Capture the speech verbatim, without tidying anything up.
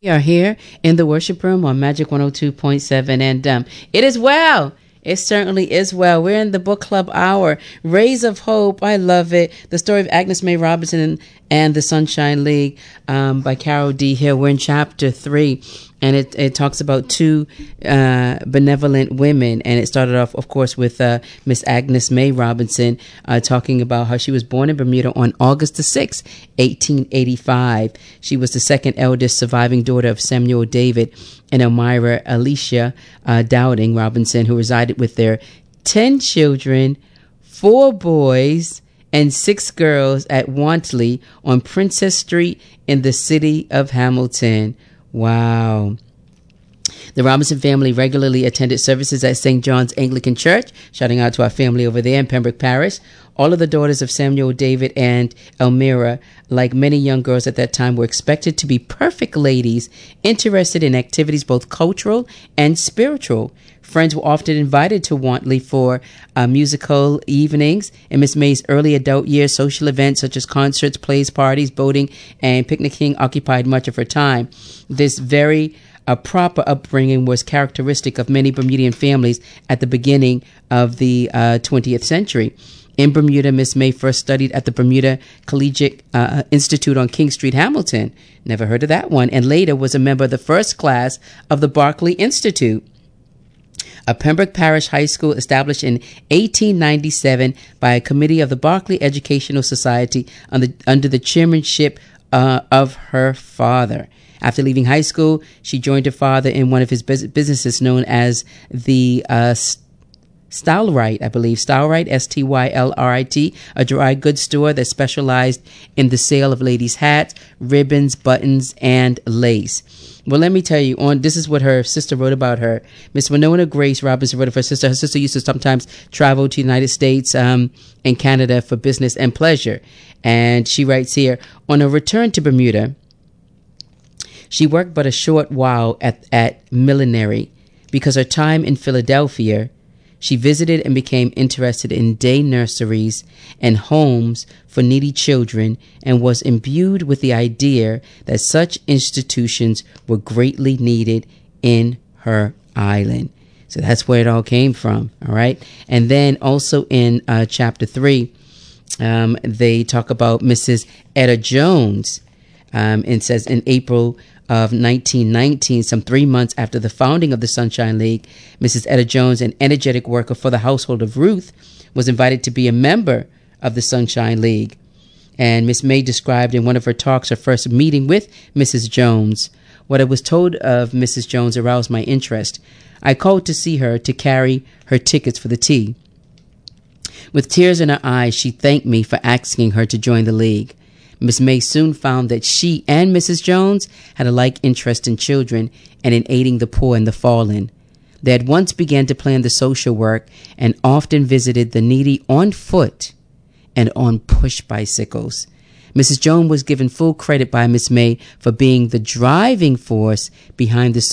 We are here in the worship room on Magic one oh two point seven, and um, it is well. It certainly is well. We're in the book club hour. Rays of Hope. I love it. The story of Agnes May Robinson and, and the Sunshine League um, by Carol D. Hill. We're in chapter three, and it, it talks about two uh, benevolent women. And it started off, of course, with uh, Miss Agnes May Robinson uh, talking about how she was born in Bermuda on August the sixth, eighteen eighty-five. She was the second eldest surviving daughter of Samuel David and Elmira Alicia uh, Dowding Robinson, who resided with their ten children, four boys, and six girls at Wantley on Princess Street in the city of Hamilton. Wow. The Robinson family regularly attended services at Saint John's Anglican Church, shouting out to our family over there in Pembroke Parish. All of the daughters of Samuel David and Elmira, like many young girls at that time, were expected to be perfect ladies, interested in activities both cultural and spiritual. Friends were often invited to Wantley for uh, musical evenings. In Miss May's early adult years, social events such as concerts, plays, parties, boating, and picnicking occupied much of her time. This very uh, proper upbringing was characteristic of many Bermudian families at the beginning of the uh, twentieth century. In Bermuda, Miss May first studied at the Bermuda Collegiate uh, Institute on King Street, Hamilton. Never heard of that one. And later was a member of the first class of the Berkeley Institute, a Pembroke Parish high school established in eighteen ninety-seven by a committee of the Berkeley Educational Society under, under the chairmanship uh, of her father. After leaving high school, she joined her father in one of his businesses known as the uh, Stylrite, I believe, Stylrite, S T Y L R I T, a dry goods store that specialized in the sale of ladies' hats, ribbons, buttons, and lace. Well, let me tell you, on this is what her sister wrote about her. Miss Winona Grace Robinson wrote of her sister. Her sister used to sometimes travel to the United States um, and Canada for business and pleasure. And she writes here, on her return to Bermuda, she worked but a short while at, at millinery because her time in Philadelphia, she visited and became interested in day nurseries and homes for needy children and was imbued with the idea that such institutions were greatly needed in her island. So that's where it all came from, all right? And then also in uh, chapter three, um, they talk about Missus Etta Jones. Um, and says in April of nineteen nineteen, some three months after the founding of the Sunshine League, Missus Etta Jones, an energetic worker for the household of Ruth, was invited to be a member of the Sunshine League. And Miss May described in one of her talks her first meeting with Missus Jones. What I was told of Missus Jones aroused my interest. I called to see her to carry her tickets for the tea. With tears in her eyes, she thanked me for asking her to join the league. Miss May soon found that she and Missus Jones had a like interest in children and in aiding the poor and the fallen. They at once began to plan the social work and often visited the needy on foot and on push bicycles. Missus Jones was given full credit by Miss May for being the driving force behind the